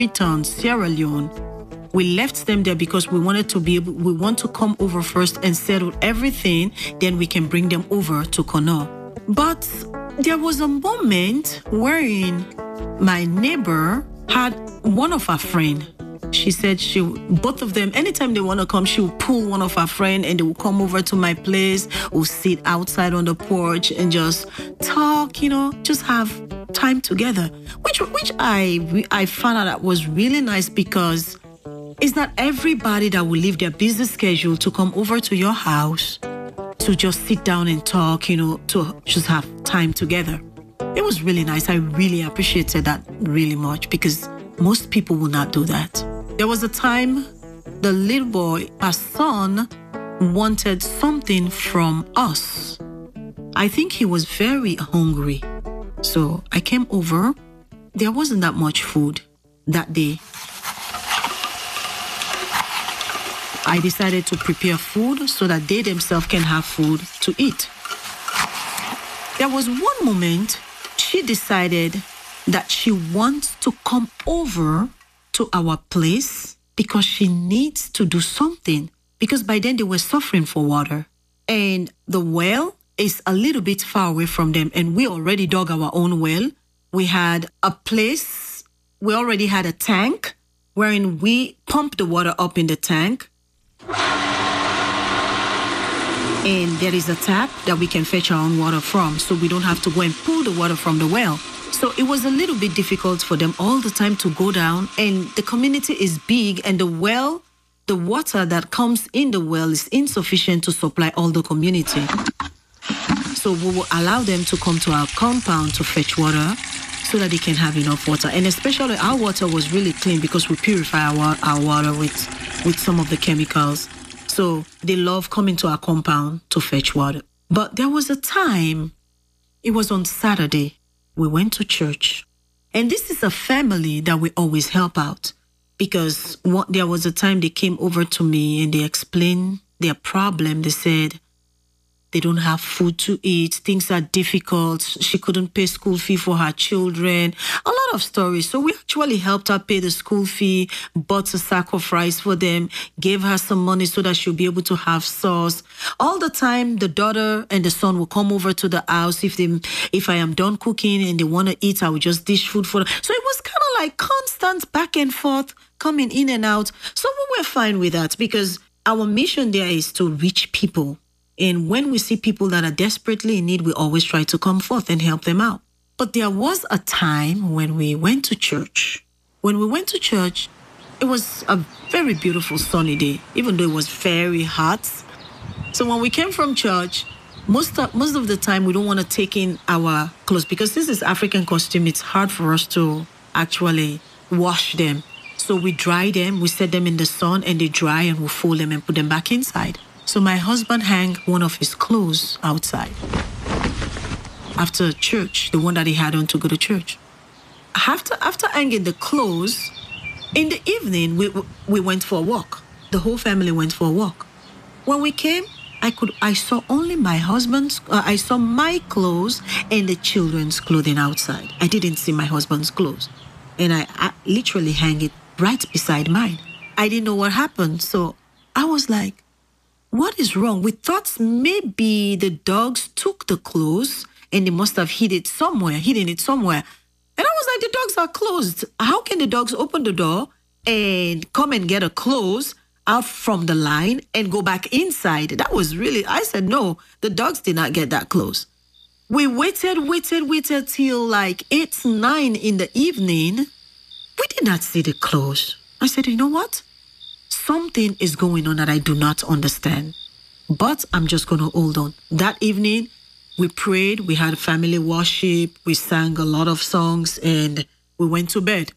Freetown, Sierra Leone. We left them there because we want to come over first and settle everything, then we can bring them over to Connaught. But there was a moment wherein my neighbor had one of her friends. She said both of them, anytime they want to come, she will pull one of her friends and they will come over to my place, or sit outside on the porch and just talk, just have time together, which I found out that was really nice, because it's not everybody that will leave their busy schedule to come over to your house to just sit down and talk, to just have time together. It was really nice. I really appreciated that really much, because most people will not do that. There was a time the little boy, our son, wanted something from us. I think he was very hungry. So I came over. There wasn't that much food that day. I decided to prepare food so that they themselves can have food to eat. There was one moment she decided that she wants to come over to our place because she needs to do something, because by then they were suffering for water. And the well is a little bit far away from them, and we already dug our own well. We had a place, we already had a tank wherein we pumped the water up in the tank. And there is a tap that we can fetch our own water from, so we don't have to go and pull the water from the well. So it was a little bit difficult for them all the time to go down, and the community is big, and the water that comes in the well is insufficient to supply all the community. So we will allow them to come to our compound to fetch water so that they can have enough water. And especially our water was really clean because we purify our water with some of the chemicals. So they love coming to our compound to fetch water. But there was a time, it was on Saturday, we went to church. And this is a family that we always help out, because there was a time they came over to me and they explained their problem. They said they don't have food to eat. Things are difficult. She couldn't pay school fee for her children. A lot of stories. So we actually helped her pay the school fee, bought a sack of rice for them, gave her some money so that she'll be able to have sauce. All the time, the daughter and the son will come over to the house. If I am done cooking and they want to eat, I will just dish food for them. So it was kind of like constant back and forth, coming in and out. So we were fine with that, because our mission there is to reach people. And when we see people that are desperately in need, we always try to come forth and help them out. But there was a time when we went to church. When we went to church, it was a very beautiful sunny day, even though it was very hot. So when we came from church, most of the time we don't want to take in our clothes, because this is African costume. It's hard for us to actually wash them. So we dry them, we set them in the sun, and they dry, and we fold them and put them back inside. So my husband hung one of his clothes outside after church, the one that he had on to go to church. After hanging the clothes, in the evening, we went for a walk. The whole family went for a walk. When we came, I saw only I saw my clothes and the children's clothing outside. I didn't see my husband's clothes. And I literally hang it right beside mine. I didn't know what happened. So I was like, what is wrong? We thought maybe the dogs took the clothes and they must have hidden it somewhere. And I was like, the dogs are closed. How can the dogs open the door and come and get a clothes out from the line and go back inside? I said, no, the dogs did not get that close. We waited till like 8, 9 in the evening. We did not see the clothes. I said, you know what? Something is going on that I do not understand, but I'm just going to hold on. That evening, we prayed, we had family worship, we sang a lot of songs, and we went to bed.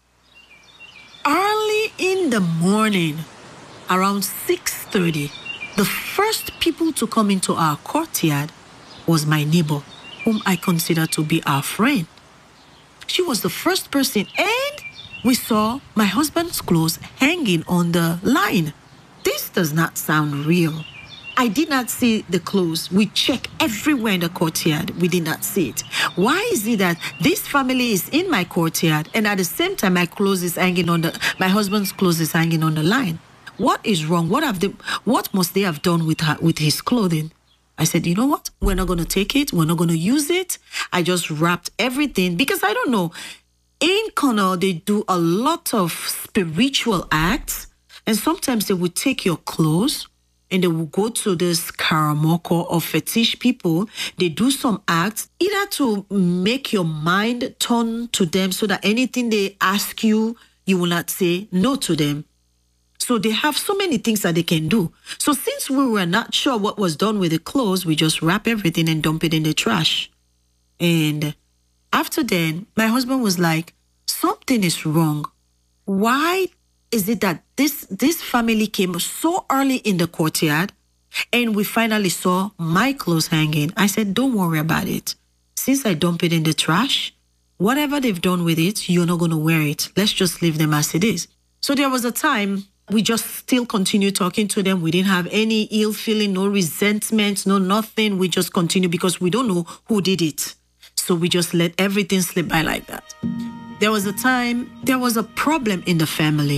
Early in the morning, around 6:30, the first people to come into our courtyard was my neighbor, whom I consider to be our friend. She was the first person, and we saw my husband's clothes hanging on the line. This does not sound real. I did not see the clothes. We checked everywhere in the courtyard. We did not see it. Why is it that this family is in my courtyard and at the same time my husband's clothes is hanging on the line? What is wrong? What must they have done with his clothing? I said, you know what? We're not going to take it. We're not going to use it. I just wrapped everything because I don't know. In Connaught, they do a lot of spiritual acts, and sometimes they would take your clothes and they will go to this karamoko or fetish people. They do some acts either to make your mind turn to them so that anything they ask you, you will not say no to them. So they have so many things that they can do. So since we were not sure what was done with the clothes, we just wrap everything and dump it in the trash. And after then, my husband was like, something is wrong. Why is it that this family came so early in the courtyard and we finally saw my clothes hanging? I said, don't worry about it. Since I dump it in the trash, whatever they've done with it, you're not going to wear it. Let's just leave them as it is. So there was a time we just still continued talking to them. We didn't have any ill feeling, no resentment, no nothing. We just continued because we don't know who did it. So we just let everything slip by like that. There was a time, there was a problem in the family.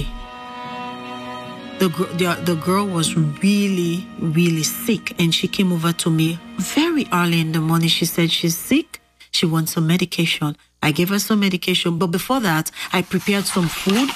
The girl was really, really sick, and she came over to me very early in the morning. She said she's sick. She wants some medication. I gave her some medication, but before that, I prepared some food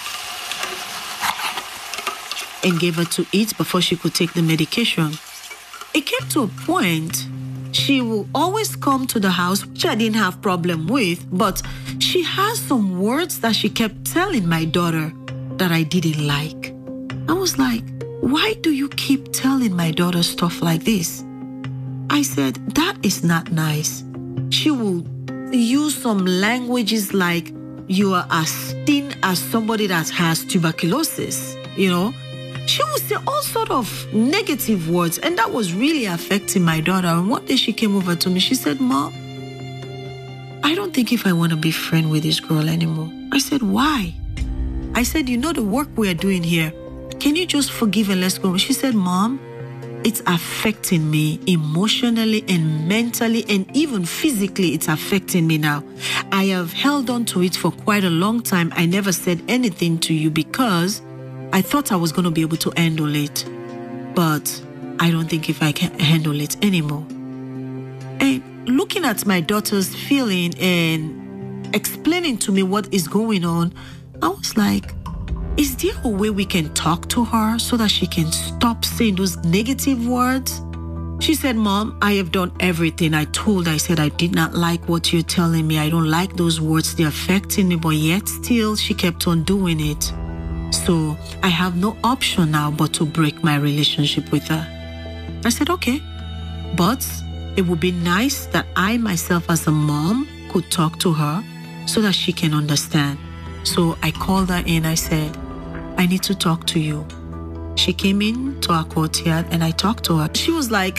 and gave her to eat before she could take the medication. It came to a point, she will always come to the house, which I didn't have problem with, but she has some words that she kept telling my daughter that I didn't like. I was like, why do you keep telling my daughter stuff like this? I said, that is not nice. She will use some languages like you are as thin as somebody that has tuberculosis, you know? She would say all sort of negative words, and that was really affecting my daughter. And one day she came over to me. She said, Mom, I don't think if I want to be friends with this girl anymore. I said, why? I said, you know the work we are doing here. Can you just forgive and let's go? She said, Mom, it's affecting me emotionally and mentally and even physically. It's affecting me now. I have held on to it for quite a long time. I never said anything to you because I thought I was going to be able to handle it, but I don't think if I can handle it anymore. And looking at my daughter's feeling and explaining to me what is going on, I was like, is there a way we can talk to her so that she can stop saying those negative words? She said, Mom, I have done everything. I said, I did not like what you're telling me. I don't like those words. They're affecting me, but yet still she kept on doing it. So I have no option now but to break my relationship with her. I said, okay, but it would be nice that I myself as a mom could talk to her so that she can understand. So I called her in. I said, I need to talk to you. She came in to our courtyard and I talked to her. She was like,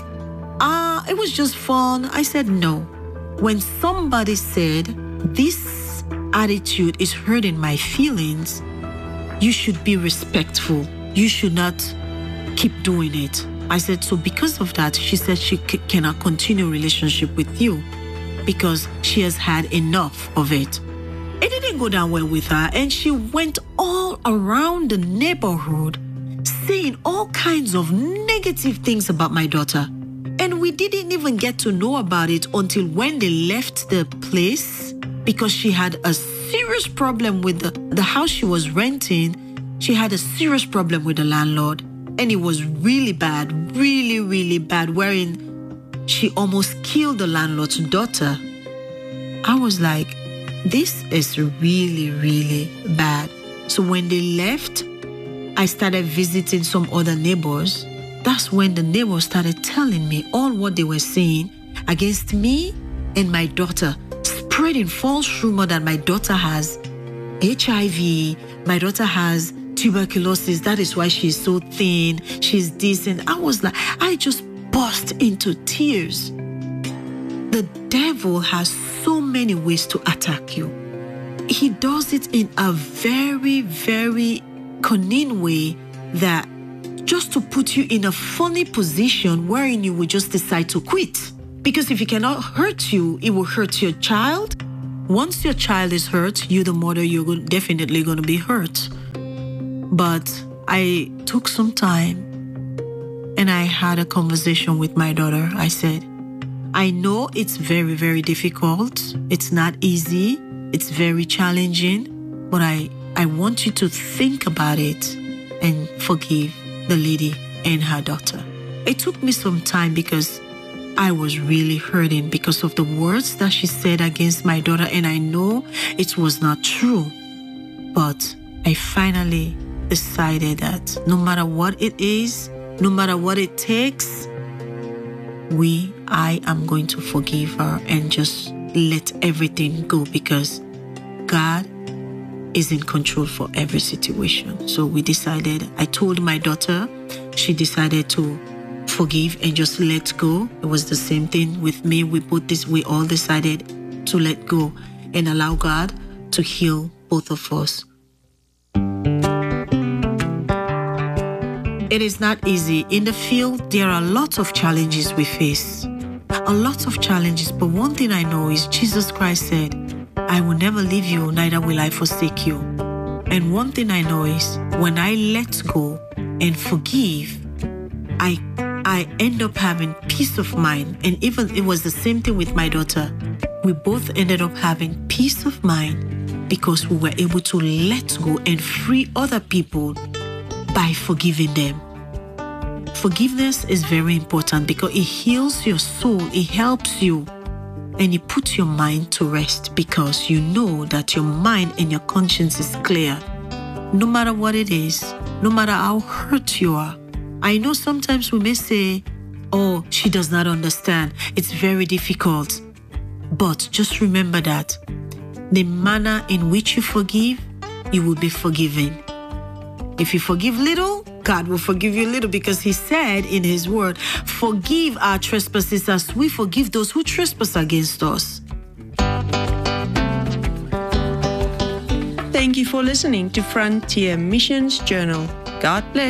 it was just fun. I said, no. When somebody said, this attitude is hurting my feelings, you should be respectful. You should not keep doing it. I said, so because of that, she said she cannot continue a relationship with you because she has had enough of it. It didn't go down well with her, and she went all around the neighborhood saying all kinds of negative things about my daughter. And we didn't even get to know about it until when they left the place because she had a serious problem with the house she was renting. She had a serious problem with the landlord, and it was really bad, really, really bad, wherein she almost killed the landlord's daughter. I was like, this is really, really bad. So when they left, I started visiting some other neighbors. That's when the neighbors started telling me all what they were saying against me and my daughter, spreading false rumor that my daughter has HIV, my daughter has tuberculosis, that is why she's so thin, she's this. And I was like, I just burst into tears. The devil has so many ways to attack you. He does it in a very, very cunning way that just to put you in a funny position wherein you will just decide to quit. Because if it cannot hurt you, it will hurt your child. Once your child is hurt, you, the mother, you're definitely going to be hurt. But I took some time and I had a conversation with my daughter. I said, I know it's very, very difficult. It's not easy. It's very challenging. But I want you to think about it and forgive the lady and her daughter. It took me some time because I was really hurting because of the words that she said against my daughter, and I know it was not true. But I finally decided that no matter what it is, no matter what it takes, I am going to forgive her and just let everything go, because God is in control for every situation. So we decided, I told my daughter, she decided to forgive and just let go. It was the same thing with me. We all decided to let go and allow God to heal both of us. It is not easy. In the field, there are lots of challenges we face. A lot of challenges, but one thing I know is Jesus Christ said, I will never leave you, neither will I forsake you. And one thing I know is when I let go and forgive, I end up having peace of mind. And even it was the same thing with my daughter. We both ended up having peace of mind because we were able to let go and free other people by forgiving them. Forgiveness is very important because it heals your soul, it helps you, and it puts your mind to rest because you know that your mind and your conscience is clear. No matter what it is, no matter how hurt you are. I know sometimes we may say, oh, she does not understand. It's very difficult. But just remember that the manner in which you forgive, you will be forgiven. If you forgive little, God will forgive you little, because He said in His word, forgive our trespasses as we forgive those who trespass against us. Thank you for listening to Frontier Missions Journal. God bless.